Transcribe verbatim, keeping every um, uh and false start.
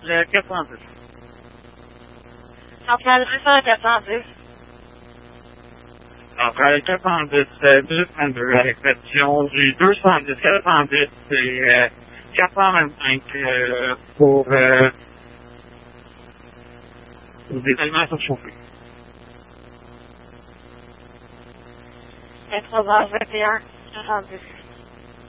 Le quatre cent dix. Entre l'adresse et le quatre cent dix. Entre le quatre cent dix et deux cent deux, à l'exception du deux cent dix, quatre cent dix et euh, quatre cent vingt-cinq euh, pour, euh, pour des aliments surchauffés. vingt-trois heures vingt et un, soixante-dix.